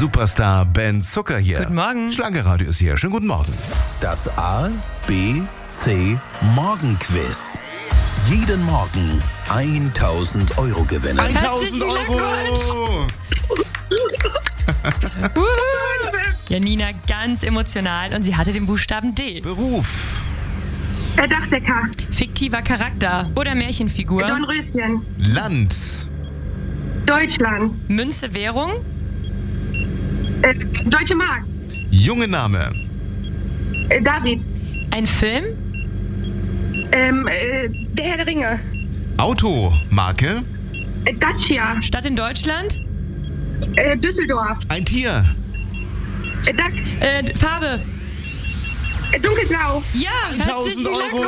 Superstar Ben Zucker hier. Guten Morgen. Schlagerradio ist hier. Schönen guten Morgen. Das A, B, C Morgenquiz. Jeden Morgen 1.000 Euro gewinnen. 1.000 Euro! Janina ganz emotional und sie hatte den Buchstaben D. Beruf. Dachdecker. Fiktiver Charakter oder Märchenfigur. Dornröschen. Land. Deutschland. Münze, Währung. Deutsche Mark. Junge Name. David. Ein Film. Der Herr der Ringe. Auto. Marke. Dacia. Stadt in Deutschland. Düsseldorf. Ein Tier. Dach. Farbe. Dunkelblau. Ja, 1.000 Euro!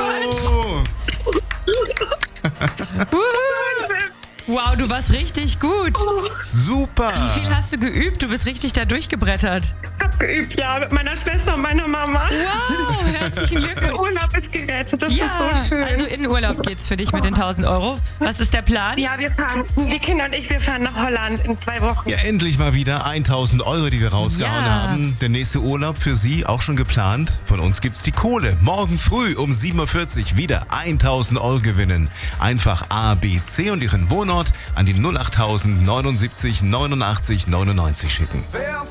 Wow, du warst richtig gut. Super! Wie viel hast du geübt? Du bist richtig da durchgebrettert. Ich hab geübt, ja, mit meiner Schwester und meiner Mama. Wow, herzlichen Der Glückwunsch. Urlaub ist gerettet, das Ja, ist so schön. also in Urlaub geht's für dich mit den 1.000 Euro. Was ist der Plan? Ja, wir fahren, die Kinder und ich, wir fahren nach Holland in 2 Wochen. Ja, endlich mal wieder 1.000 Euro, die wir rausgehauen Ja. haben. Der nächste Urlaub für Sie auch schon geplant. Von uns gibt's die Kohle. Morgen früh um 7.40 Uhr wieder 1.000 Euro gewinnen. Einfach A, B, C und Ihren Wohnort an die 08000 79 89 99 schicken. Wer